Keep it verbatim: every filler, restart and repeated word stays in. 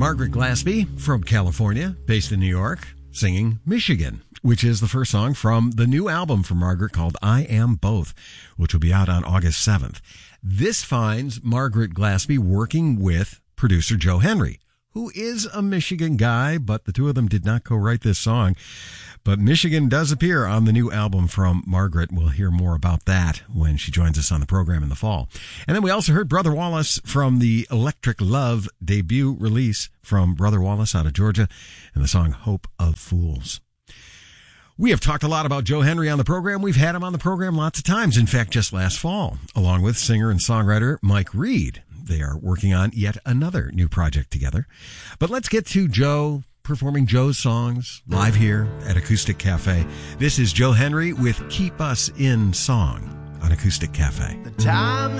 Margaret Glaspie from California, based in New York, singing Michigan, which is the first song from the new album from Margaret called I Am Both, which will be out on August seventh. This finds Margaret Glaspie working with producer Joe Henry, who is a Michigan guy, but the two of them did not co-write this song. But Michigan does appear on the new album from Margaret. We'll hear more about that when she joins us on the program in the fall. And then we also heard Brother Wallace from the Electric Love debut release from Brother Wallace out of Georgia and the song Hope of Fools. We have talked a lot about Joe Henry on the program. We've had him on the program lots of times. In fact, just last fall, along with singer and songwriter Mike Reed. They are working on yet another new project together. But let's get to Joe performing Joe's songs live here at Acoustic Cafe. This is Joe Henry with Keep Us in Song on Acoustic Cafe. The time